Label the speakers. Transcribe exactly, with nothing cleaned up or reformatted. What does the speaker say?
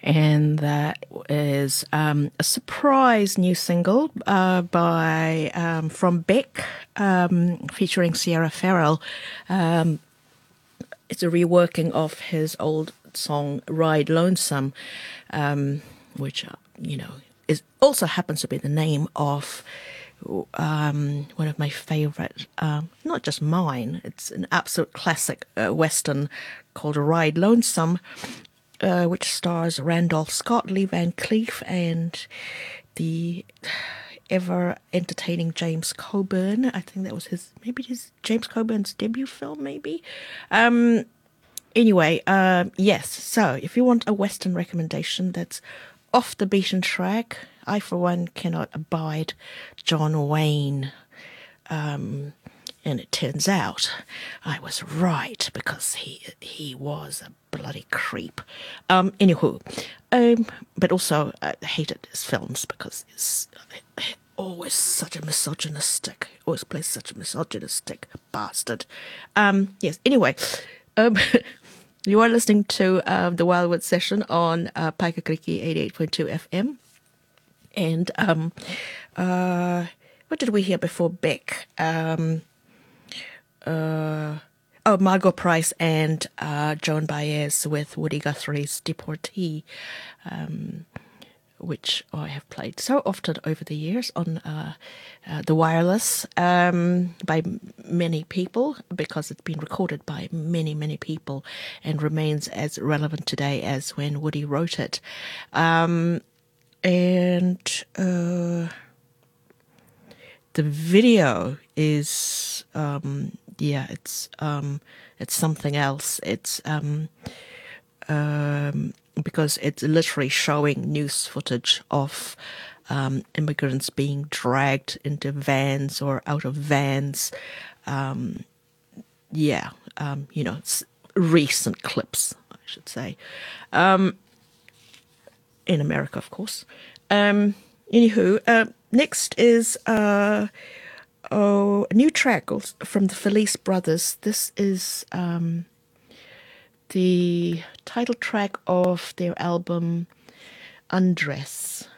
Speaker 1: and that is um, a surprise new single uh, by um, from Beck, um, featuring Sierra Farrell. Um, it's a reworking of his old song "Ride Lonesome," um, which uh, you know is also happens to be the name of um, one of my favorite, um, not just mine. It's an absolute classic uh, western called "Ride Lonesome." Uh, which stars Randolph Scott, Lee Van Cleef, and the ever entertaining James Coburn. I think that was his, maybe his James Coburn's debut film, maybe. Um, anyway, um, yes. So if you want a Western recommendation that's off the beaten track, I for one cannot abide John Wayne. Um, and it turns out I was right, because he he was a bloody creep. Um, anywho, um, but also I hated his films because he's always such a misogynistic, always plays such a misogynistic bastard. Um, yes, anyway, um, you are listening to uh, the Wildwood Session on uh, Paikakiriki eighty-eight point two F M. And um, uh, what did we hear before Beck? Um, Uh, oh, Margot Price and uh, Joan Baez with Woody Guthrie's Deportee, um, which I have played so often over the years on uh, uh, the wireless um, by many people, because it's been recorded by many, many people and remains as relevant today as when Woody wrote it. Um, and... Uh, The video is, um, yeah, it's um, it's something else. It's um, um, because it's literally showing news footage of um, immigrants being dragged into vans or out of vans. Um, yeah, um, you know, it's recent clips, I should say, um, in America, of course. Um, anywho. Uh, Next is uh, oh, a new track from the Felice Brothers. This is um, the title track of their album Undress.